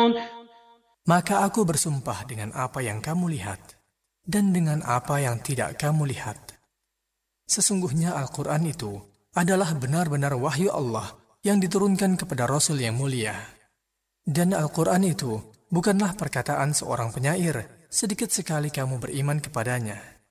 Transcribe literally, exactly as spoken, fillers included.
Maka aku bersumpah dengan apa yang kamu lihat, dan dengan apa yang tidak kamu lihat. Sesungguhnya Al-Quran itu adalah benar-benar wahyu Allah yang diturunkan kepada Rasul yang mulia. Dan Al-Quran itu bukanlah perkataan seorang penyair, sedikit sekali kamu beriman kepadanya.